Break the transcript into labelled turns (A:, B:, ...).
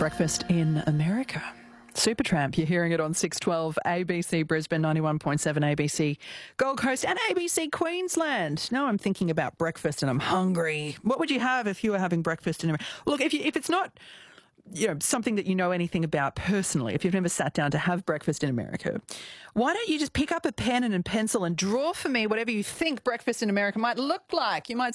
A: Breakfast in America. Supertramp, you're hearing it on 612 ABC Brisbane, 91.7 ABC Gold Coast and ABC Queensland. Now I'm thinking about breakfast and I'm hungry. What would you have if you were having breakfast in America? Look, if it's not something that you know anything about personally, if you've never sat down to have breakfast in America, why don't you just pick up a pen and a pencil and draw for me whatever you think breakfast in America might look like? You might